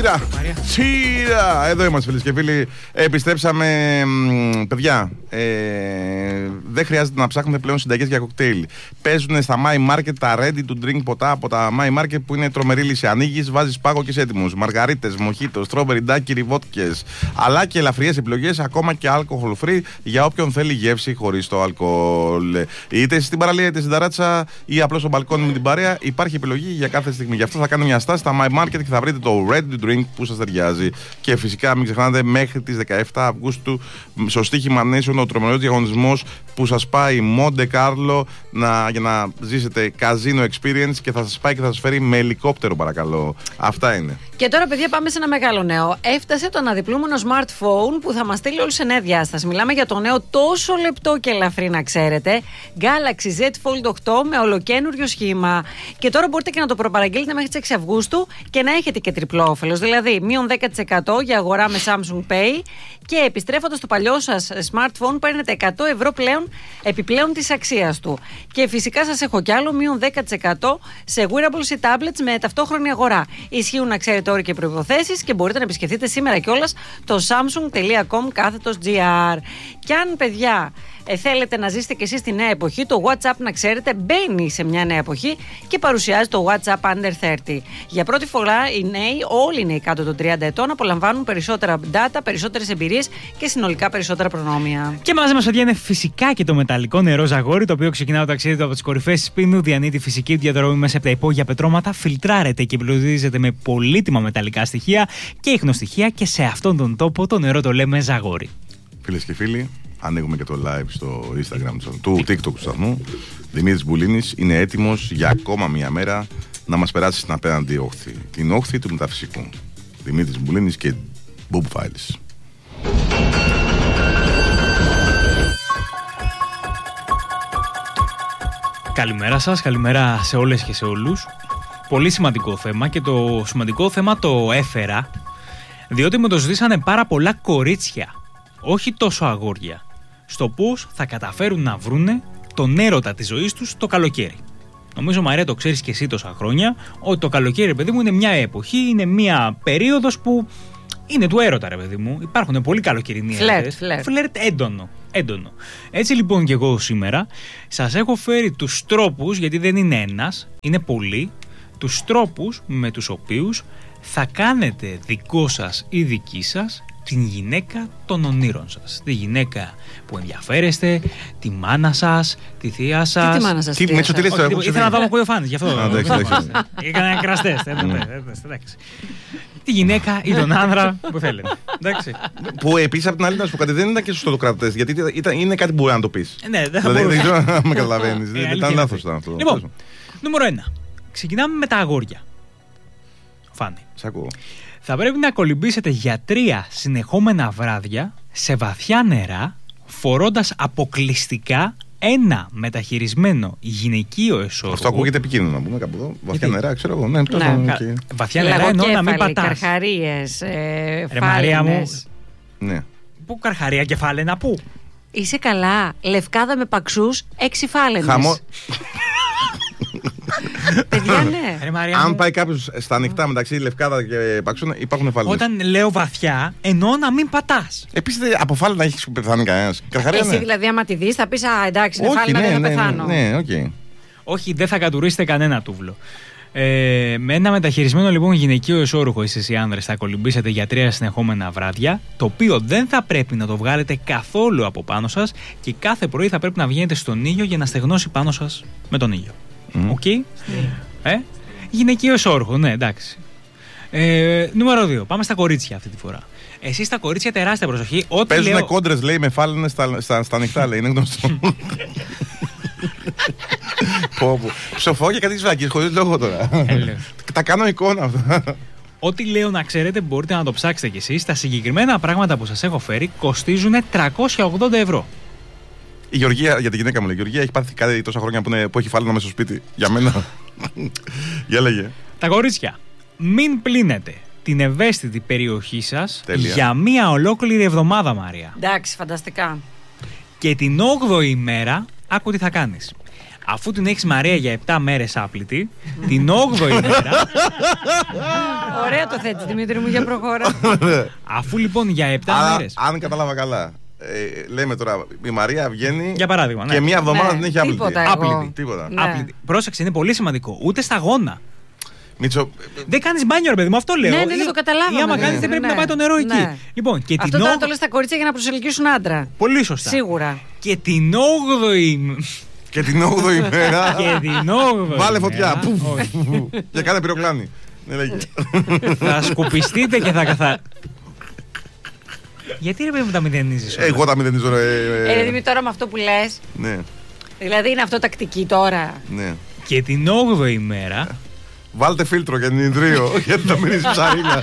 Τσίρα! Εδώ είμαστε, φίλες και φίλοι. Επιστρέψαμε, παιδιά. Δεν χρειάζεται να ψάχνετε πλέον συνταγές για κοκτέιλ. Παίζουν στα My Market τα ready to drink ποτά από τα My Market που είναι τρομερή λύση. Ανοίγεις, βάζεις πάγο και είσαι έτοιμος. Μαργαρίτες, μοχίτος, στρόμπερι, ντάκιρι, βότκες. Αλλά και ελαφριές επιλογές, ακόμα και alcohol free για όποιον θέλει γεύση χωρίς το αλκοόλ. Είτε στην παραλία, είτε στην ταράτσα ή απλώς στο μπαλκόνι με την παρέα, υπάρχει επιλογή για κάθε στιγμή. Γι' αυτό θα κάνουμε μια στάση στα My Market και θα βρείτε το ready to drink που σας ταιριάζει. Και φυσικά μην ξεχνάτε, μέχρι τις 17 Αυγούστου στο στοίχημα Nation ο τρομερός διαγωνισμός που σας πάει Monte Carlo για να ζήσετε casino experience και θα σας πάει και θα σας φέρει με ελικόπτερο, παρακαλώ. Αυτά είναι. Και τώρα, παιδιά, πάμε σε ένα μεγάλο νέο. Έφτασε το αναδιπλούμενο smartphone που θα μας στείλει όλους σε νέα διάσταση. Μιλάμε για το νέο τόσο λεπτό και ελαφρύ, να ξέρετε, Galaxy Z Fold 8 με ολοκένουργιο σχήμα. Και τώρα μπορείτε και να το προπαραγγείλετε μέχρι τις 6 Αυγούστου και να έχετε και τριπλό όφελος. Δηλαδή, μείον 10% για αγορά με Samsung Pay και επιστρέφοντας το παλιό σας smartphone παίρνετε 100 ευρώ πλέον επιπλέον της αξίας του. Και φυσικά σας έχω κι άλλο, μείον 10% σε wearables ή tablets με ταυτόχρονη αγορά. Ισχύουν, να ξέρετε, όροι και προϋποθέσεις και μπορείτε να επισκεφτείτε σήμερα κιόλας το samsung.com/gr. Και αν, παιδιά, θέλετε να ζήσετε κι εσείς τη νέα εποχή, το WhatsApp, να ξέρετε, μπαίνει σε μια νέα εποχή και παρουσιάζει το WhatsApp Under 30. Για πρώτη φορά οι νέοι, όλοι οι νέοι κάτω των 30 ετών, απολαμβάνουν περισσότερα data, περισσότερες εμπειρίες και συνολικά περισσότερα προνόμια. Και μαζί μας, παιδιά, είναι φυσικά και το μεταλλικό νερό Ζαγόρι, το οποίο ξεκινά το ταξίδι του από τις κορυφές της Πίνου, διανύει τη φυσική διαδρομή μέσα από τα υπόγεια πετρώματα, φιλτράρεται και εμπλουτίζεται με πολύτιμα μεταλλικά στοιχεία και ίχνοστοιχεία και σε αυτόν τον τόπο το νερό το λέμε Ζαγόρι. Φίλες και φίλοι, ανοίγουμε και το live στο Instagram του TikTok του σταθμού. Δημήτρης Μπουλίνης είναι έτοιμος για ακόμα μια μέρα να μας περάσει στην απέναντι όχθη. Την όχθη του μεταφυσικού. Δημήτρης Μπουλίνης και Bob Files. Καλημέρα σας, καλημέρα σε όλες και σε όλους. Πολύ σημαντικό θέμα και το σημαντικό θέμα το έφερα διότι μου το ζητήσανε πάρα πολλά κορίτσια, όχι τόσο αγόρια, στο πώς θα καταφέρουν να βρούνε τον έρωτα της ζωής τους το καλοκαίρι. Νομίζω, Μαρία, το ξέρεις και εσύ τόσα χρόνια, ότι το καλοκαίρι, παιδί μου, είναι μια εποχή, είναι μια περίοδος που είναι του έρωτα, ρε παιδί μου. Υπάρχουν πολύ καλοκαιρινοί έρωτες. Φλερτ έντονο. Έτσι λοιπόν και εγώ σήμερα σας έχω φέρει τους τρόπους, γιατί δεν είναι ένας, είναι πολλοί, τους τρόπους με τους οποίους θα κάνετε δικό σας ή δική σας την γυναίκα των ονείρων σας. Τη γυναίκα που ενδιαφέρεστε, τη μάνα σας, τη θεία σας. Τι μάνα σας, θεία σας. Ήθελα να δω από κοντά φάνης, γι' αυτό. Έκανα ένα κραστέστ. Τη γυναίκα ή τον άνδρα που θέλετε. Που επίσης από την άλλη να σου πω κάτι, δεν ήταν και σωστό το κρατές, γιατί είναι κάτι που μπορεί να το πεις. Ναι, δεν θα μπορούσα. μπορούσα. Δεν ξέρω αν με καταλαβαίνεις. Ήταν λάθος αυτό. Λοιπόν, νούμερο 1. Ξεκινάμε με τα αγόρια. Φάνη. Σ' ακούω. Θα πρέπει να κολυμπήσετε για 3 συνεχόμενα βράδια σε βαθιά νερά, φορώντας αποκλειστικά ένα μεταχειρισμένο γυναικείο εσώρουχο. Αυτό ακούγεται επικίνδυνο να πούμε κάπου εδώ. Βαθιά νερά, ξέρω εγώ. Ναι, βαθιά νερά εννοώ να μην πατάς. Καρχαρίες, ρε Μαρία μου. Ναι. Πού καρχαρία, κεφάλαινα, πού? Είσαι καλά. Λευκάδα με παξούς, 6 φάλαινες. Παιδιά, ναι. Αν πάει κάποιος στα ανοιχτά μεταξύ Λευκάδα και Παξού, υπάρχουν φάλαινες. Όταν λέω βαθιά, εννοώ να μην πατάς. Επίσης, από φάλαινα έχει πεθάνει κανένας. Εσύ δηλαδή, άμα τη δεις, θα πεις, α, εντάξει, είναι φάλαινα, δεν θα πεθάνω. Ναι, οκ. Όχι, δεν θα κατουρίσετε κανένα τούβλο. Με ένα μεταχειρισμένο λοιπόν γυναικείο εσώρουχο, εσείς οι άνδρες θα κολυμπήσετε για 3 συνεχόμενα βράδια, το οποίο δεν θα πρέπει να το βγάλετε καθόλου από πάνω σας και κάθε πρωί θα πρέπει να βγαίνετε στον ήλιο για να στεγνώσει πάνω σας με τον ήλιο. Οκ. Γυναικείο εσώρουχο, ναι, εντάξει. Νούμερο 2. Πάμε στα κορίτσια αυτή τη φορά. Εσείς τα κορίτσια, τεράστια προσοχή. Παίζουνε κόντρες, λέει, με φάλαινες στα ανοιχτά, λέει. Είναι γνωστό. Ψοφώ και κάτι τις βλακίες, χωρίς λόγο τώρα. Τα κάνω εικόνα αυτά. Ό,τι λέω να ξέρετε, μπορείτε να το ψάξετε κι εσείς. Τα συγκεκριμένα πράγματα που σας έχω φέρει κοστίζουν 380 ευρώ. Η Γεωργία, για τη γυναίκα μου λέει, η Γεωργία έχει πάθει κάτι τόσα χρόνια που έχει φάλαινα μέσα στο σπίτι. Για μένα. Για λέγε. Τα κορίτσια, μην πλύνετε την ευαίσθητη περιοχή σας για μία ολόκληρη εβδομάδα, Μαρία. Εντάξει, φανταστικά. Και την 8η ημέρα, άκου τι θα κάνεις. Αφού την έχεις Μαρία για 7 μέρες άπλητη, την 8η μέρα. Ωραία το θέτεις, Δημήτρη μου, για προχώρα. Αφού λοιπόν για 7 μέρες. Αν κατάλαβα καλά, λέμε τώρα η Μαρία βγαίνει. Για παράδειγμα. Και μία εβδομάδα την έχει άπλητη. Άπλητη. Τίποτα. Άπλητη. Πρόσεξε, είναι πολύ σημαντικό. Ούτε σταγόνα. Μίτσο. Δεν κάνεις μπάνιο, ρε παιδί μου, αυτό λέω. Ναι, το καταλάβαμε. Ή άμα κάνεις, δεν πρέπει να πάει το νερό εκεί. Λοιπόν, και αυτό τώρα το λες στα κορίτσια για να προσελκύσουν άντρα. Πολύ σωστά. Σίγουρα. Και την 8η. Και την 8η μέρα. Και την 8η. Βάλε φωτιά. Και κάνε πυροκλάνη. Θα σκουπιστείτε και θα καθαρίσετε. Γιατί ρε παιδί μου τα μηδενίζεις? Εγώ τα μηδενίζω. Δημήτρη, τώρα με αυτό που λες. Ναι. Δηλαδή είναι αυτό τακτική τώρα. Ναι. Και την 8η μέρα. Βάλτε φίλτρο για την ιδρύο, γιατί θα μείνεις ψαρίλα.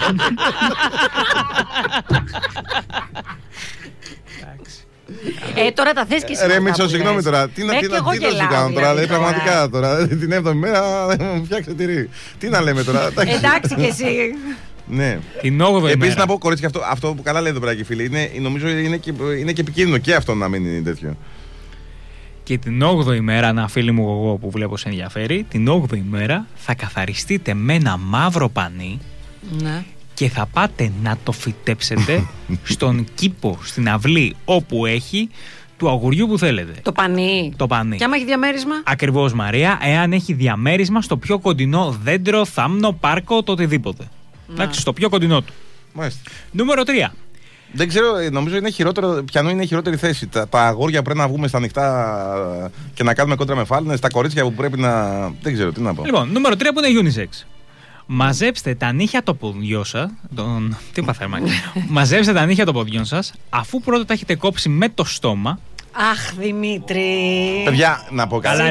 Τώρα τα θες και εσύ. Ρε Μίτσο, συγγνώμη τώρα. Τι να σου κάνω τώρα, δηλαδή πραγματικά τώρα. Την 7η μέρα μου φτιάξε τυρί. Τι να λέμε τώρα. Εντάξει κι εσύ. Ναι. Την 8η μέρα. Επίσης να πω, κορίτσια, αυτό που καλά λέει εδώ πέρα και φίλοι, νομίζω είναι και επικίνδυνο και αυτό να μην είναι τέτοιο. Και την 8η μέρα, ένα φίλο μου εγώ που βλέπω σε ενδιαφέρει, την 8η μέρα θα καθαριστείτε με ένα μαύρο πανί. Ναι. Και θα πάτε να το φυτέψετε στον κήπο, στην αυλή όπου έχει του αγουριού που θέλετε. Το πανί. Το πανί. Και άμα έχει διαμέρισμα. Ακριβώς, Μαρία, εάν έχει διαμέρισμα στο πιο κοντινό δέντρο, θάμνο, πάρκο, το οτιδήποτε. Εντάξει, στο πιο κοντινό του. Μάλιστα. Νούμερο 3. Δεν ξέρω, νομίζω είναι χειρότερο, πιανού είναι η χειρότερη θέση. Τα αγόρια πρέπει να βγούμε στα ανοιχτά και να κάνουμε κόντρα με φάλαινες. Τα κορίτσια που πρέπει να. Δεν ξέρω τι να πω. Λοιπόν, νούμερο 3 που είναι unisex. Μαζέψτε τα νύχια των ποδιών σας. Τι παθαίνουμε. Μαζέψτε τα νύχια των ποδιών σας, αφού πρώτα τα έχετε κόψει με το στόμα. Αχ, Δημήτρη. Παιδιά, να πω κάτι.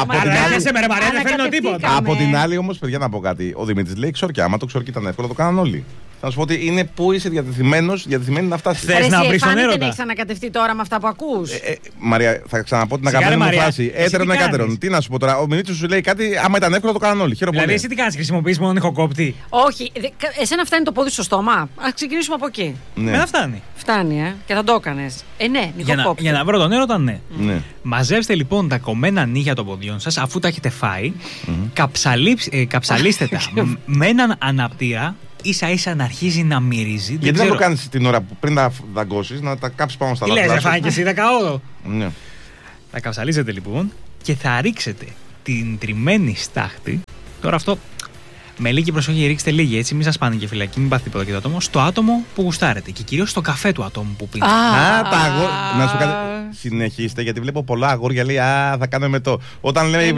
Από την άλλη, όμως, παιδιά, να πω κάτι. Ο Δημήτρης λέει ξόρκια. Άμα το ξόρκι ήταν εύκολο, το κάναν όλοι. Θα σου πω ότι είναι που είσαι διατεθειμένη να φτάσει. Θες να βρεις τον έρωτα? Δεν έχεις ανακατευτεί τώρα με αυτά που ακούς. Μαρία, θα ξαναπώ την αγαπημένη μου φράση. Έτερον εκάτερον. Τι να σου πω τώρα. Ο Μινίτσος σου λέει κάτι, άμα ήταν εύκολο, το κάναν όλοι. Δηλαδή, εσύ τι κάνεις, χρησιμοποιείς μόνο ηχοκόπτη? Όχι, εσένα φτάνει το πόδι στο στόμα. Ας ξεκινήσουμε από εκεί. Δεν φτάνει. Φτάνει, και θα το έκανες. Ναι, ηχοκόπτη. Για να βρω τον έρωτα, ναι. Μαζεύστε λοιπόν τα κομμένα νύχια των ποδιών σας, αφού τα έχετε φάει, καψαλίστε τα με έναν αναπτήρα. Ίσα ίσα να αρχίζει να μυρίζει. Γιατί δεν το κάνεις την ώρα που πριν τα δαγκώσεις, να τα κάψεις πάνω στα δάχτυλα? Λες, φάει και εσύ δεκαόδο. Ναι. Θα καψαλίζετε λοιπόν και θα ρίξετε την τριμμένη στάχτη. Τώρα αυτό με λίγη προσοχή, ρίξτε λίγη, έτσι, μην σας πάνε και φυλακή, μην πάθει τίποτα και το άτομο. Στο άτομο που γουστάρετε και κυρίως στο καφέ του ατόμου που πίνετε. Τα αγόρια. Να σου κάτι. Συνεχίστε, γιατί βλέπω πολλά αγόρια λέει θα κάνω εμετό. Όταν λέμε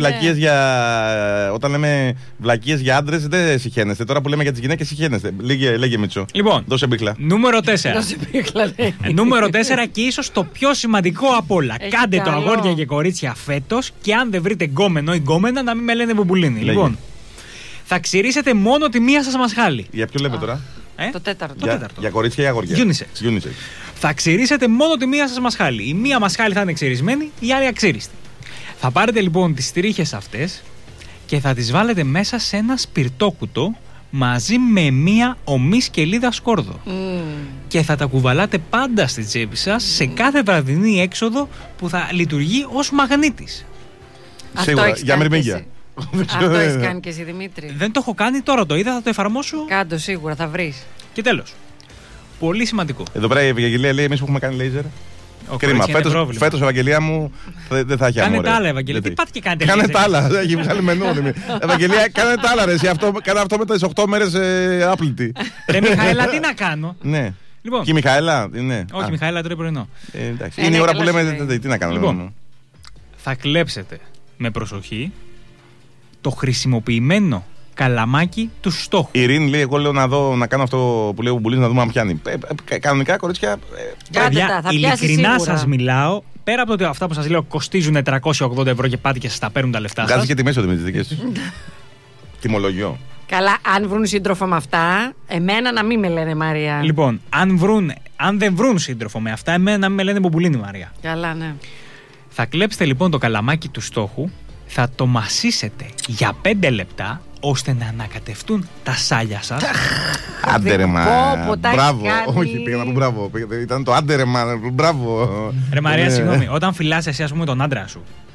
βλακίες για άντρες δεν συχαίνεστε. Τώρα που λέμε για τις γυναίκες συχαίνεστε. Λέγε Μίτσο. Λοιπόν, δώσε μπίχλα. Νούμερο 4. Νούμερο 4 και ίσως το πιο σημαντικό απ' όλα. Κάντε το αγόρια και κορίτσια φέτος και αν δεν βρείτε γκόμενο ή γκόμενα να μην με λένε μπουμπουλίνι. Λοιπόν, θα ξηρίσετε μόνο τη μία σας μασχάλη. Για ποιο λέμε τώρα? Το τέταρτο. Για κορίτσια ή αγόρια? Unisex. Θα ξηρίσετε μόνο τη μία σας μασχάλη. Η μία μασχάλη θα είναι ξυρισμένη, η άλλη αξίριστη. Θα πάρετε λοιπόν τις τρίχες αυτές και θα τις βάλετε μέσα σε ένα σπιρτόκουτο μαζί με μία ομή σκελίδα σκόρδο. Και θα τα κουβαλάτε πάντα στη τσέπη σας σε κάθε βραδινή έξοδο που θα λειτουργεί ως μαγνήτης. Σίγουρα, για μυρμήγκια. Αυτό έχεις κάνει και εσύ, Δημήτρη? Δεν το έχω κάνει, τώρα το είδα, θα το εφαρμόσω. Κάντο, σίγουρα θα βρεις. Και τέλος. Πολύ σημαντικό. Εδώ πέρα η Ευαγγελία λέει: εμείς που έχουμε κάνει λέιζερ. Κρίμα. Φέτος, Ευαγγελία μου, δεν θα έχει αμόρε. Κάνε τα άλλα, Ευαγγελία. Τι πάτε και κάνετε? Κάνε τα άλλα. Έχει βγάλει μενού. Ευαγγελία, κάνε τα άλλα. Κάνε αυτό με τις 8 μέρες άπλητη. Μιχαέλα, τι να κάνω? Ναι. Λοιπόν. Και η Μιχαέλα, ναι. Όχι, η Μιχαέλα τρώει πρωινό. Είναι η ώρα που λέμε τι να κάνουμε. Λοιπόν, θα κλέψετε με προσοχή το χρησιμοποιημένο καλαμάκι του στόχου. Η Ειρήνη λέει: εγώ λέω να κάνω αυτό που λέει ο Μπουλής, να δούμε αν πιάνει. Κανονικά, κορίτσια. Ειλικρινά σας μιλάω. Πέρα από το ότι αυτά που σας λέω κοστίζουν 380 ευρώ και πάτε και σας τα παίρνουν τα λεφτά σας. Βγάζει και τιμές με τις δικές σου. Τιμολογιό. Καλά, αν βρουν σύντροφο με αυτά, εμένα να μην με λένε Μαρία. Λοιπόν, αν δεν βρουν σύντροφο με αυτά, εμένα να μην με λένε Μπομπουλίνη Μαρία. Καλά, ναι. Θα κλέψετε λοιπόν το καλαμάκι του στόχου, θα το μασίσετε για 5 λεπτά, ώστε να ανακατευτούν τα σάλια σας. Άντερεμα. Μπράβο. Όχι, πήγα να πω μπράβο. Ήταν το άντερεμα. Μπράβο. Ρε Μαρία, συγγνώμη, όταν φυλάς εσύ, ας πούμε, τον άντρα σου,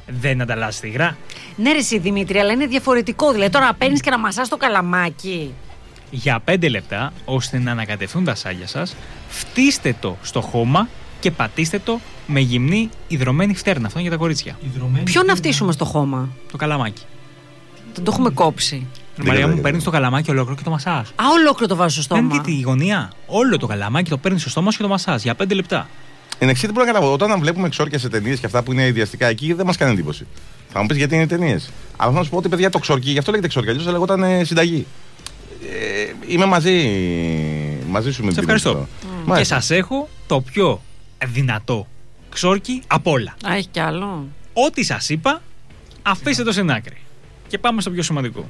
Δεν ανταλλάσσει τη γρά. Ναι, ρε εσύ Δημήτρη, αλλά είναι διαφορετικό. Δηλαδή τώρα παίρνεις και να μασάς το καλαμάκι. Για 5 λεπτά, ώστε να ανακατευθούν τα σάλια σας, φτύστε το στο χώμα και πατήστε το με γυμνή υδρωμένη φτέρνα. Αυτό είναι για τα κορίτσια. Ποιο να φτύσουμε στο χώμα? Το καλαμάκι. Δεν το έχουμε κόψει. Μαρία μου, παίρνει το καλαμάκι ολόκληρο και το μασάζ. Α, ολόκληρο το βάζω στο στόμα. Δεν δείτε τη γωνία. Όλο το καλαμάκι το παίρνει στο στόμα σου και το μασάζ για 5 λεπτά. Εν εξή, δεν μπορώ να καταλάβω. Όταν βλέπουμε ξόρκια σε ταινίες και αυτά που είναι ιδιαστικά εκεί, δεν μας κάνει εντύπωση. Θα μου πεις γιατί είναι ταινίες. Αλλά θα σου πω ότι παιδιά το ξόρκι, γι' αυτό λέγεται ξόρκι, αλλιώς θα λεγόταν συνταγή. Είμαι μαζί σου με την. Σε ευχαριστώ. Και σας έχω το πιο δυνατό ξόρκι απ' όλα. Α, έχει κι άλλο. Ό,τι σας είπα, αφήστε το στην άκρη. Και πάμε στο πιο σημαντικό.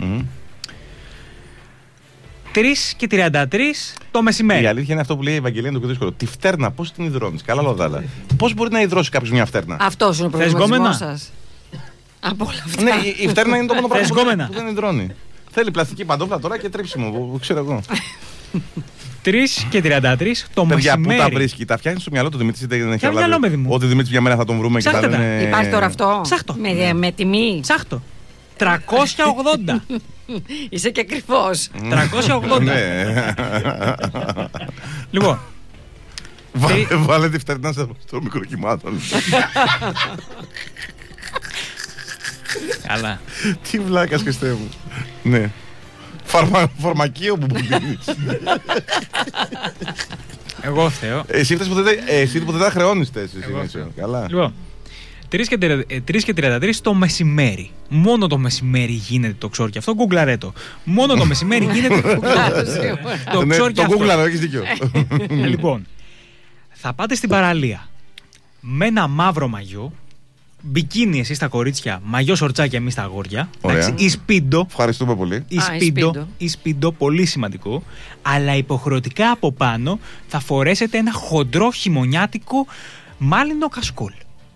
3:33 το μεσημέρι. Η αλήθεια είναι αυτό που λέει η Ευαγγελία, είναι το πιο δύσκολο. Τη φτέρνα, πώς την υδρώνεις? Καλά, λοδάλα. Πώς μπορεί να υδρώσει κάποιος μια φτέρνα? Αυτός είναι ο προβληματισμός σας. Από όλα αυτά. Ναι, η φτέρνα είναι το μόνο πράγμα που δεν υδρώνει. Θέλει πλαστική παντόφλα τώρα και τρίψιμο, ξέρω εγώ. 3:33 το Παιδιά, μεσημέρι. πού τα βρίσκει, τα φτιάχνει στο μυαλό του Δημήτρη, δεν έχει μυαλό, παιδί μου. Ότι Δημήτρη μια μέρα θα τον βρούμε Ψάχτε και θα λένε. Υπάρχει τώρα αυτό? Ψάχτο. Με τιμή. Ψάχτο. 380. Είσαι και κρυφός. 380. Ναι. Λοιπόν. Βάλε τη φτέρνα στο μικροκυμάτων. Καλά. Τι βλάκας, Χριστέ μου. Ναι. Φαρμακείο που πουλήσεις. Εγώ θεώ. Εσύ ποτέ δεν χρεώνεις θέσεις. Καλά. Λοιπόν, 3:33 το μεσημέρι. Μόνο το μεσημέρι γίνεται το ξόρκι αυτό. Γκουγκλαρέ το. Μόνο το μεσημέρι γίνεται το ξόρκι αυτό. Το γκουγκλαρέ, έχεις δίκιο. Λοιπόν, θα πάτε στην παραλία με ένα μαύρο μαγιό. Μπικίνι εσείς τα κορίτσια, μαγιό σορτσάκι εμείς τα αγόρια. Ή σπίντο. Ευχαριστούμε πολύ. Ή σπίντο, πολύ σημαντικό. Αλλά υποχρεωτικά από πάνω θα φορέσετε ένα χοντρό χειμωνιάτικο μάλινο κασκόλ.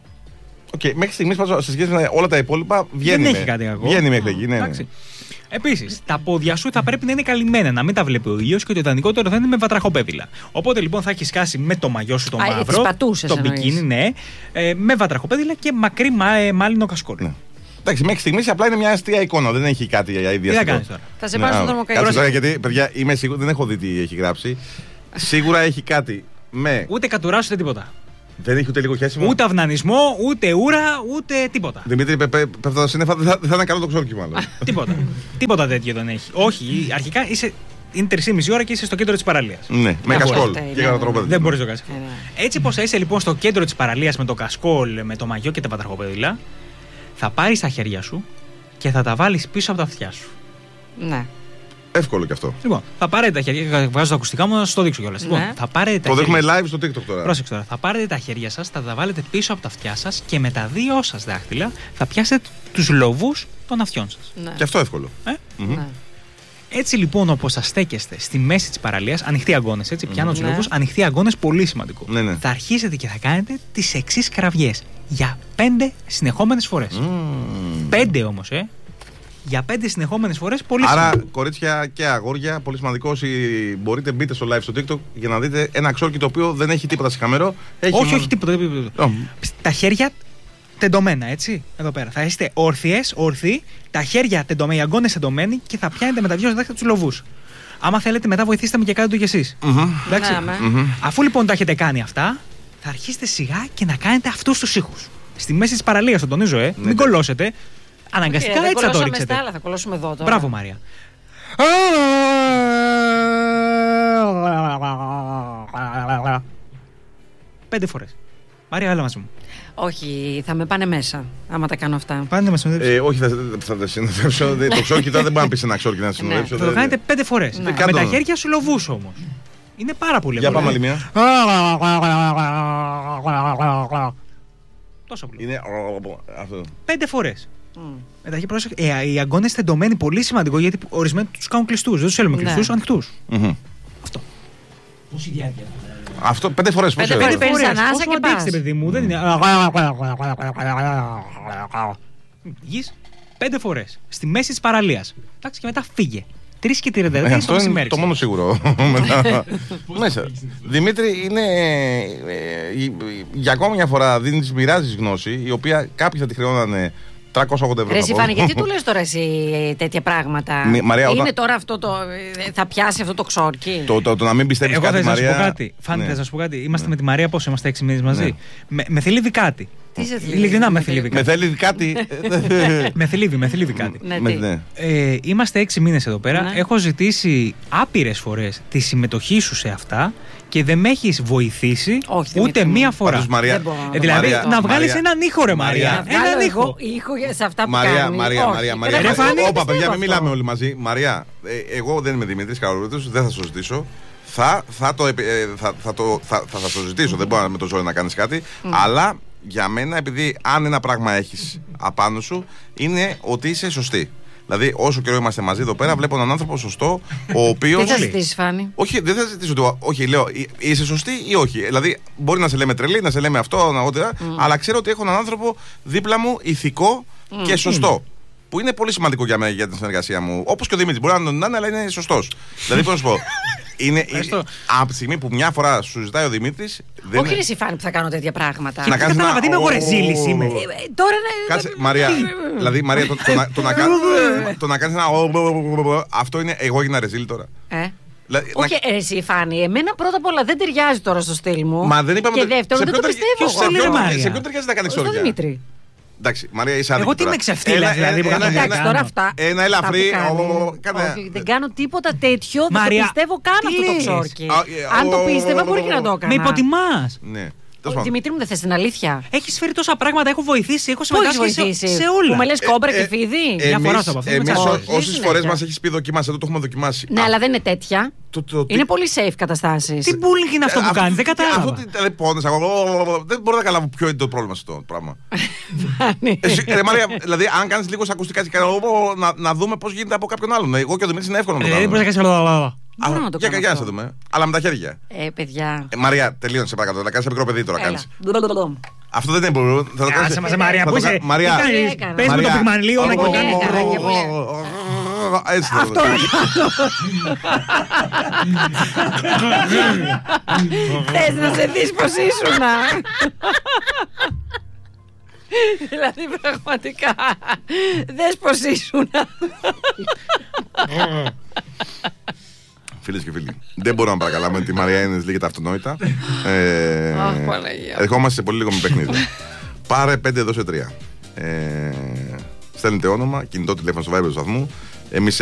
Μέχρι στιγμής σε σχέση με όλα τα υπόλοιπα βγαίνει. Δεν έχει κάτι κακό. Βγαίνει μέχρι εκεί, ναι. Επίσης, τα πόδια σου θα πρέπει να είναι καλυμμένα, να μην τα βλέπει ο ήλιος και το ιδανικότερο θα είναι με βατραχοπέδιλα. Οπότε λοιπόν θα έχει σκάσει με το μαγιό σου το μαύρο, το μπικίνι, ναι, με βατραχοπέδιλα και μακρύ μάλινο κασκόλ. Ναι. Εντάξει, μέχρι στιγμής απλά είναι μια αστεία εικόνα, δεν έχει κάτι ιδιαίτερο. Τι θα κάνεις τώρα? Θα σε πάρει στον δρόμο καλύτερα. Γιατί, παιδιά, είμαι σίγουρο, δεν έχω δει τι έχει γράψει. Σίγουρα έχει κάτι με. Ούτε κατουράσου ούτε τίποτα. Δεν έχει ούτε λίγο χέσιμο. Ούτε αυνανισμό, ούτε ούρα, ούτε τίποτα. Δημήτρη, πέφτω τα σύννεφα, δεν θα είναι καλό το ξόρκι, μάλλον. Τίποτα. Τίποτα τέτοιο δεν έχει. Όχι, αρχικά είναι 3,5 ώρα και είσαι στο κέντρο της παραλίας. Ναι, με κασκόλ. Δεν μπορείς να το κάνεις. Έτσι πως θα είσαι λοιπόν στο κέντρο της παραλίας με το κασκόλ, με το μαγιό και τα βατραχοπέδιλα, θα πάρεις τα χέρια σου και θα τα βάλεις πίσω από τα αυτιά σου. Ναι. Εύκολο κι αυτό. Λοιπόν, θα πάρετε τα χέρια. Βγάζω τα ακουστικά μου να σας το δείξω κιόλας. Ναι. Λοιπόν, θα πάρετε τα το δείχνουμε live στο TikTok τώρα. Πρόσεξε τώρα. Θα πάρετε τα χέρια σας, θα τα βάλετε πίσω από τα αυτιά σας και με τα δύο σας δάχτυλα θα πιάσετε τους λοβούς των αυτιών σας. Ναι. Και αυτό εύκολο. Ναι. Έτσι λοιπόν, όπως θα στέκεστε στη μέση της παραλίας, ανοιχτοί αγκώνες, έτσι, πιάνω τους λοβούς, ανοιχτοί αγκώνες, πολύ σημαντικό. Ναι. Θα αρχίσετε και θα κάνετε τις εξής κραυγές για 5 συνεχόμενες φορές. 5 όμως, Για 5 συνεχόμενες φορές, πολύ σημαντικό. Άρα, κορίτσια και αγόρια, πολύ σημαντικό. Όσοι μπορείτε, μπείτε στο live στο TikTok για να δείτε ένα ξόρκι το οποίο δεν έχει τίποτα σιχαμένο. Όχι, τίποτα. Τα χέρια τεντωμένα, έτσι. Εδώ πέρα. Θα είστε όρθιοι, τα χέρια τεντωμένα, οι αγκώνες τεντωμένοι και θα πιάνετε με τα δυο δάχτυλα τους λοβούς. Άμα θέλετε, μετά βοηθήστε με και κάντε το κι εσείς. Εντάξει. Αφού λοιπόν τα έχετε κάνει αυτά, θα αρχίσετε σιγά και να κάνετε αυτούς τους ήχους. Στη μέση της παραλίας, το τονίζω, μην κολλώσετε. Αναγκαστικά έτσι θα το ρίξετε. Θα κολλώσουμε εδώ τώρα. Μπράβο, Μάρια. 5 φορές. Μάρια, έλα μαζί μου. Όχι, θα με πάνε μέσα, άμα τα κάνω αυτά. Πάνε να συνοδεύσω. Όχι, θα τα συνοδεύσω. Το ξόρκι τώρα δεν μπορεί να πει ένα ξόρκι να συνοδεύσω. Θα το κάνετε 5 φορές. Με τα χέρια σου λοβούς όμως. Είναι πάρα πολύ Για πάμε άλλη μία. Τόσο απλό. Είναι αυτό. 5 φορές. Οι αγκώνες τεντωμένοι, πολύ σημαντικό, γιατί ορισμένοι τους κάνουν κλειστούς. Δεν τους θέλουμε κλειστούς, ανοιχτούς. Αυτό. Πόση διάρκεια? Αυτό 5 φορές. 5 φορές παίρνεις ανάσα και πας. Παιδί μου, δεν είναι. Γης 5 φορές στη μέση της παραλίας. Εντάξει, και μετά φύγε. 3 και 32 αυτό είναι το μόνο σίγουρο. Μέσα. Δημήτρη, είναι για ακόμα μια φορά μοιράζεις γνώση, η οποία κάποιοι θα τη χρεώνανε 380 ευρώ. Ρε Φάνη, γιατί του λες τώρα εσύ τέτοια πράγματα? Μαρία, είναι τώρα αυτό το. Θα πιάσει αυτό το ξόρκι. Το να μην πιστεύεις κάτι, Μαρία. Εγώ θα σου πω κάτι. Φάνη, θα σου πω κάτι. Είμαστε με τη Μαρία πόσο είμαστε 6 μήνες μαζί. Με θλίβει κάτι. Τι σε θλίβει? Ειλικρινά με θλίβει κάτι. Με θέλει κάτι. Με θλίβει κάτι. Ναι. Είμαστε 6 μήνες εδώ πέρα. Έχω ζητήσει άπειρες φορές τη συμμετοχή σου σε αυτά και δεν με έχεις βοηθήσει ούτε μία φορά. Πάντως, Μαρία, δηλαδή να βγάλεις έναν ήχο, ρε Μαρία. Έναν ήχο σε αυτά που κάνει. Μαρία. Όπα, παιδιά, μην μιλάμε όλοι μαζί. Μαρία, εγώ δεν είμαι Δημήτρης Καρολούτος, δεν θα σου ζητήσω. Θα το ζητήσω, δεν μπορώ με το ζόρι να κάνεις κάτι. Αλλά για μένα, επειδή αν ένα πράγμα έχεις απάνω σου, είναι ότι είσαι σωστή. Δηλαδή, όσο καιρό είμαστε μαζί εδώ πέρα, βλέπω έναν άνθρωπο σωστό, ο οποίος. Τι θα ζητήσεις, Φάνη? Όχι, δεν θα ζητήσω. Όχι, λέω, είσαι σωστή ή όχι. Δηλαδή, μπορεί να σε λέμε τρελή, να σε λέμε αυτό, ναότερα, αλλά ξέρω ότι έχω έναν άνθρωπο δίπλα μου ηθικό και σωστό. Που είναι πολύ σημαντικό για μένα για την συνεργασία μου. Όπως και ο Δημήτρης. Μπορεί να τον είναι, αλλά είναι σωστός. Δηλαδή, πώς να σου πω. Από τη στιγμή που μια φορά σου ζητάει ο Δημήτρης. Όχι, εσύ Φάνη, που θα κάνω τέτοια πράγματα. Να κάνεις ένα. Εγώ ρεζίλης είμαι. Τώρα κάτσε, Μαρία. Δηλαδή, Μαρία, το να κάνεις ένα. Αυτό είναι. Εγώ έγινα ρεζίλη τώρα. Όχι, εσύ Φάνη, εμένα πρώτα απ' όλα δεν ταιριάζει τώρα στο στυλ μου. Μα δεν είπαμε. Και δεύτερον, δεν το πιστεύω. Σε ποιον ταιριάζει να κάνεις όρια? Στο Δημήτρη. Εντάξει, Μαρία, είσαι άδικη. Εγώ τι με ξεφτύλα, δηλαδή. Εντάξει, τώρα αυτά. Ένα ελαφρύ. Όχι, δεν κάνω τίποτα τέτοιο. Δεν το πιστεύω καν αυτό το ξόρκι. Αν το πίστευα, μπορεί και να το έκανα. Με υποτιμάς. Ναι. Δημήτρη μου, δεν θες την αλήθεια? Έχεις φέρει τόσα πράγματα, έχω βοηθήσει, έχω συμμετάσχει σε όλα. Που με λες κόμπρα και φίδι. Μια φορά το Εμείς όσες φορές μας έχεις πει δοκιμάσει, εδώ το έχουμε δοκιμάσει. Ναι, αλλά δεν είναι τέτοια. Είναι πολύ safe καταστάσεις. Τι bullying είναι αυτό που κάνεις, δεν κατάλαβα. Δεν μπορώ να καταλάβω ποιο είναι το πρόβλημα σε αυτό το πράγμα. Μαρία, δηλαδή, αν κάνεις λίγο ακουστικά και να δούμε πώς γίνεται από κάποιον άλλον. Εγώ και ο Δημήτρης είναι εύκολο να το κάνουμε. Μπορώ να το κάνω. Για να το δούμε. Αλλά με τα χέρια. Παιδιά. Μαρία, τελείωσε παρακαλώ. Να κάνεις μικρό παιδί τώρα. Αυτό δεν είναι πολύ. Άσε μας, Μαρία, πού είσαι? Μαρία, πες με το πυγμανλίο. Έτσι θα το κάνω. Θες να σε δεις πως ήσουνα? Δηλαδή πραγματικά δες πως ήσουνα. Φίλες και φίλοι, δεν μπορούμε να παρακαλάμε ότι η Μαρία είναι λίγα αυτονόητα. Ερχόμαστε σε πολύ λίγο με παιχνίδι. Πάρε 5, δώσε 3. Στέλνετε όνομα, κινητό τηλέφωνο στο Viber του σταθμού. Εμείς